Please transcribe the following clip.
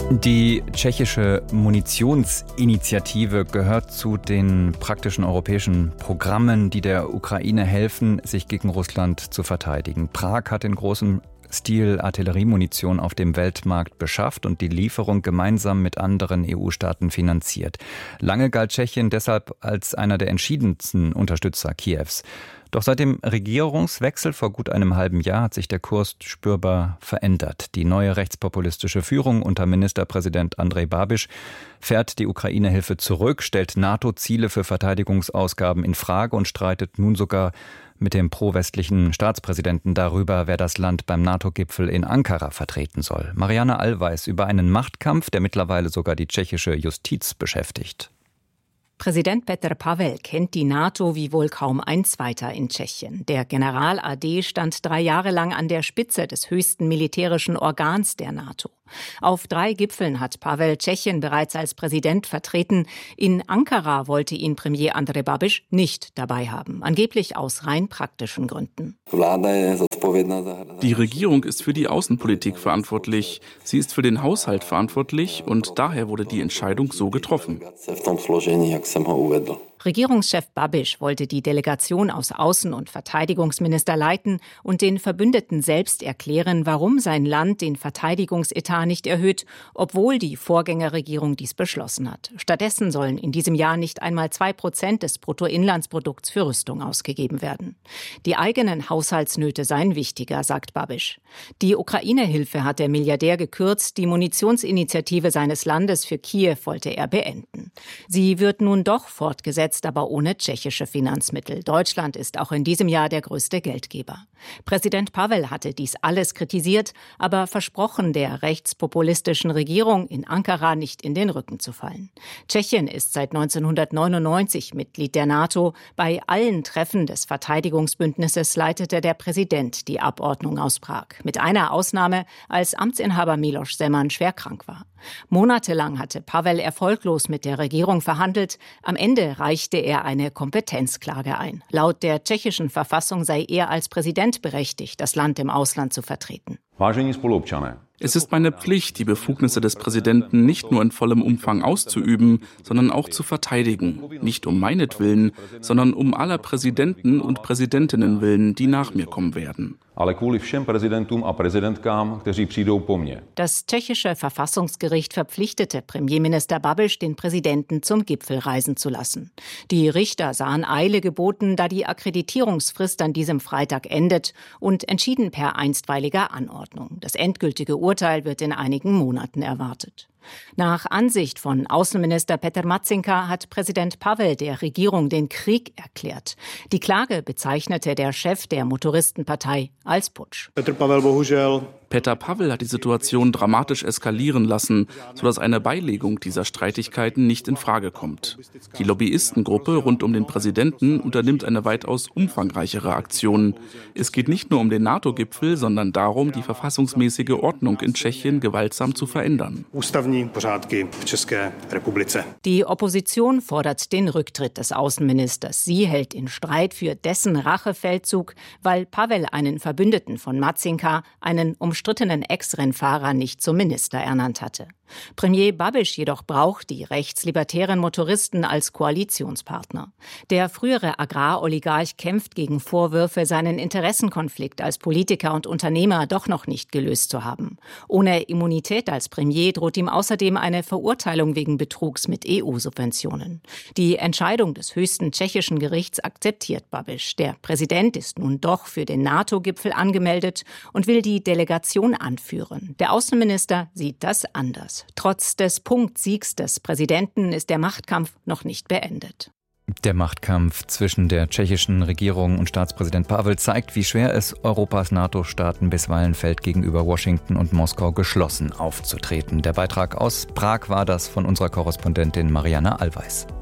Die tschechische Munitionsinitiative gehört zu den praktischen europäischen Programmen, die der Ukraine helfen, sich gegen Russland zu verteidigen. Prag hat in großem Stil Artilleriemunition auf dem Weltmarkt beschafft und die Lieferung gemeinsam mit anderen EU-Staaten finanziert. Lange galt Tschechien deshalb als einer der entschiedensten Unterstützer Kiews. Doch seit dem Regierungswechsel vor gut einem halben Jahr hat sich der Kurs spürbar verändert. Die neue rechtspopulistische Führung unter Ministerpräsident Andrej Babiš fährt die Ukraine-Hilfe zurück, stellt NATO-Ziele für Verteidigungsausgaben in Frage und streitet nun sogar mit dem pro-westlichen Staatspräsidenten darüber, wer das Land beim NATO-Gipfel in Ankara vertreten soll. Marianne Allweis über einen Machtkampf, der mittlerweile sogar die tschechische Justiz beschäftigt. Präsident Petr Pavel kennt die NATO wie wohl kaum ein zweiter in Tschechien. Der General AD stand 3 Jahre lang an der Spitze des höchsten militärischen Organs der NATO. Auf 3 Gipfeln hat Pavel Tschechien bereits als Präsident vertreten. In Ankara wollte ihn Premier Andrej Babiš nicht dabei haben, angeblich aus rein praktischen Gründen. Die Regierung ist für die Außenpolitik verantwortlich. Sie ist für den Haushalt verantwortlich und daher wurde die Entscheidung so getroffen. Regierungschef Babiš wollte die Delegation aus Außen- und Verteidigungsminister leiten und den Verbündeten selbst erklären, warum sein Land den Verteidigungsetat nicht erhöht, obwohl die Vorgängerregierung dies beschlossen hat. Stattdessen sollen in diesem Jahr nicht einmal 2% des Bruttoinlandsprodukts für Rüstung ausgegeben werden. Die eigenen Haushaltsnöte seien wichtiger, sagt Babiš. Die Ukraine-Hilfe hat der Milliardär gekürzt, die Munitionsinitiative seines Landes für Kiew wollte er beenden. Sie wird nun doch fortgesetzt, aber ohne tschechische Finanzmittel. Deutschland ist auch in diesem Jahr der größte Geldgeber. Präsident Pavel hatte dies alles kritisiert, aber versprochen, der rechtspopulistischen Regierung in Ankara nicht in den Rücken zu fallen. Tschechien ist seit 1999 Mitglied der NATO. Bei allen Treffen des Verteidigungsbündnisses leitete der Präsident die Abordnung aus Prag. Mit einer Ausnahme, als Amtsinhaber Miloš Zeman schwer krank war. Monatelang hatte Pavel erfolglos mit der Regierung verhandelt. Am Ende reichte er eine Kompetenzklage ein. Laut der tschechischen Verfassung sei er als Präsident berechtigt, das Land im Ausland zu vertreten. Es ist meine Pflicht, die Befugnisse des Präsidenten nicht nur in vollem Umfang auszuüben, sondern auch zu verteidigen. Nicht um meinetwillen, sondern um aller Präsidenten und Präsidentinnen willen, die nach mir kommen werden. Das tschechische Verfassungsgericht verpflichtete Premierminister Babiš, den Präsidenten zum Gipfel reisen zu lassen. Die Richter sahen Eile geboten, da die Akkreditierungsfrist an diesem Freitag endet, und entschieden per einstweiliger Anordnung. Das endgültige Urteil wird in einigen Monaten erwartet. Nach Ansicht von Außenminister Petr Matzinka hat Präsident Pavel der Regierung den Krieg erklärt. Die Klage bezeichnete der Chef der Motoristenpartei als Putsch. Petr Pavel hat die Situation dramatisch eskalieren lassen, sodass eine Beilegung dieser Streitigkeiten nicht in Frage kommt. Die Lobbyistengruppe rund um den Präsidenten unternimmt eine weitaus umfangreichere Aktion. Es geht nicht nur um den NATO-Gipfel, sondern darum, die verfassungsmäßige Ordnung in Tschechien gewaltsam zu verändern. Die Opposition fordert den Rücktritt des Außenministers. Sie hält in Streit für dessen Rachefeldzug, weil Pavel einen Verbündeten von Matzinka, einen umstrittenen Ex-Rennfahrer, nicht zum Minister ernannt hatte. Premier Babiš jedoch braucht die rechtslibertären Motoristen als Koalitionspartner. Der frühere Agraroligarch kämpft gegen Vorwürfe, seinen Interessenkonflikt als Politiker und Unternehmer doch noch nicht gelöst zu haben. Ohne Immunität als Premier droht ihm außerdem eine Verurteilung wegen Betrugs mit EU-Subventionen. Die Entscheidung des höchsten tschechischen Gerichts akzeptiert Babiš. Der Präsident ist nun doch für den NATO-Gipfel angemeldet und will die Delegation anführen. Der Außenminister sieht das anders. Trotz des Punktsiegs des Präsidenten ist der Machtkampf noch nicht beendet. Der Machtkampf zwischen der tschechischen Regierung und Staatspräsident Pavel zeigt, wie schwer es Europas NATO-Staaten bisweilen fällt, gegenüber Washington und Moskau geschlossen aufzutreten. Der Beitrag aus Prag war das von unserer Korrespondentin Marianne Allweis.